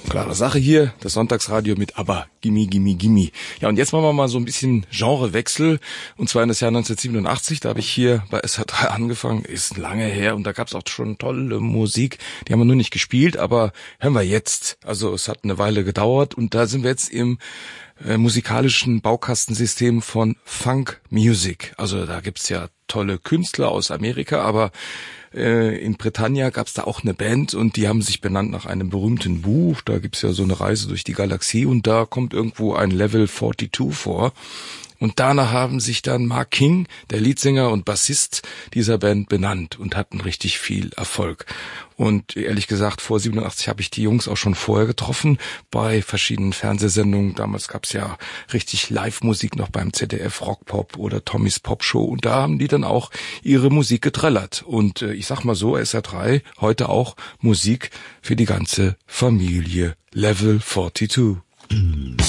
Klare Sache hier, das Sonntagsradio mit ABBA, Gimme, Gimme, Gimme. Ja, und jetzt machen wir mal so ein bisschen Genrewechsel, und zwar in das Jahr 1987, da habe ich hier bei SH3 angefangen, ist lange her, und da gab es auch schon tolle Musik, die haben wir nur nicht gespielt, aber hören wir jetzt. Also es hat eine Weile gedauert, und da sind wir jetzt im musikalischen Baukastensystem von Funk Music. Also da gibt's ja tolle Künstler aus Amerika, aber in Britannia gab's da auch eine Band, und die haben sich benannt nach einem berühmten Buch. Da gibt's ja so eine Reise durch die Galaxie, und da kommt irgendwo ein Level 42 vor. Und danach haben sich dann Mark King, der Leadsänger und Bassist dieser Band, benannt und hatten richtig viel Erfolg. Und ehrlich gesagt, vor 87 habe ich die Jungs auch schon vorher getroffen bei verschiedenen Fernsehsendungen. Damals gab's ja richtig Live-Musik noch beim ZDF Rockpop oder Tommys Popshow, und da haben die dann auch ihre Musik getrellert. Und ich sag mal so, SR3 heute auch Musik für die ganze Familie. Level 42.